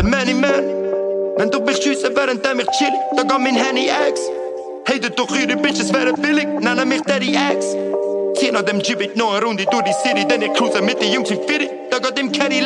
Many man. Wenn du mich schiessen, während ich chill, da geht mein Handy X. Hatet doch eure Bitches, wären billig, nennen mich Daddy X. Zieh nach dem Gibbet noch eine Runde durch die City, denn ich cruise mit den Jungs im Fitty. Da geht im Caddy